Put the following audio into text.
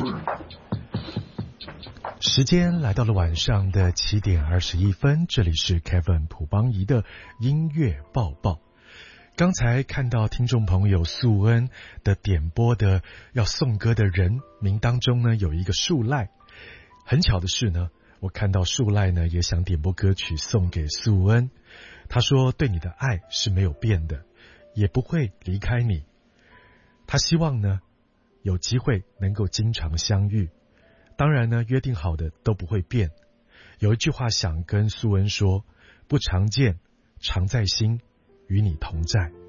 时间来到了晚上的7:21，这里是 Kevin 朴邦仪的音乐报报。刚才看到听众朋友素恩的点播的要送歌的人名当中呢，有一个树赖。很巧的是呢，我看到树赖呢也想点播歌曲送给素恩。他说对你的爱是没有变的，也不会离开你。他希望呢有机会能够经常相遇，当然呢约定好的都不会变。有一句话想跟素恩说，不常见，常在心，与你同在。